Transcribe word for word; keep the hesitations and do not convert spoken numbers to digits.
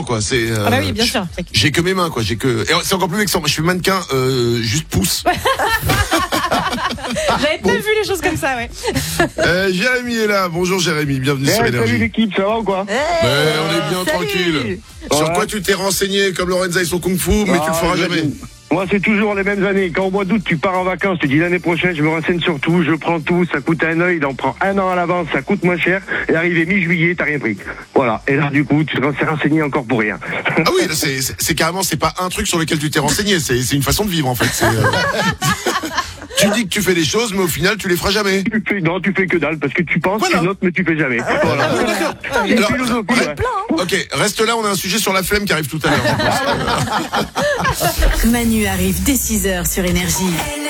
quoi. C'est. Euh, Ah bah oui, bien sûr. J'ai que mes mains, quoi. J'ai que. Et c'est encore plus vexant. Je suis mannequin, euh, juste pouce. J'avais pas bon. vu les choses comme ça, ouais. Euh, Jérémy est là. Bonjour Jérémy, bienvenue hey, sur Énergie. Salut l'équipe, ça va ou quoi? hey, Mais on est bien salut. tranquille. Ouais. Sur quoi tu t'es renseigné comme Lorenza et son kung fu, mais ah, tu le feras jamais. Moi, c'est toujours les mêmes années. Quand au mois d'août, tu pars en vacances, tu dis l'année prochaine, je me renseigne sur tout, je prends tout, ça coûte un œil, il en prend un an à l'avance, ça coûte moins cher, et arrivé mi-juillet, t'as rien pris. Voilà. Et là, du coup, tu t'es renseigné encore pour rien. Ah oui, là, c'est, c'est, c'est carrément, c'est pas un truc sur lequel tu t'es renseigné, c'est, c'est une façon de vivre, en fait. C'est, euh... Tu dis que tu fais des choses, mais au final, tu les feras jamais. Tu fais, non, tu fais que dalle, parce que tu penses, voilà. Tu notes, mais tu fais jamais. Ah, voilà. Ah, Alors, philosophie, ouais. Plein, hein. Ok, reste là, on a un sujet sur la flemme qui arrive tout à l'heure. Manu arrive dès six heures sur Énergie.